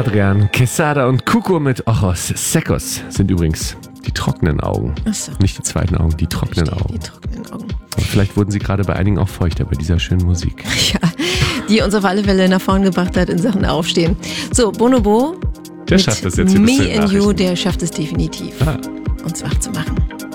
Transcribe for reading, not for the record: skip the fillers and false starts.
Adrian Quesada und Cuco mit Ojos Secos sind übrigens die trockenen Augen. Ach so. Nicht die zweiten Augen, die trockenen Augen. Die trockenen Augen. Und vielleicht wurden sie gerade bei einigen auch feuchter bei dieser schönen Musik. Ja, die uns auf alle Fälle nach vorn gebracht hat in Sachen Aufstehen. So, Bonobo. Der schafft das jetzt hier bis Me zu den and You, Nachrichten. der schafft es definitiv, uns wach zu machen.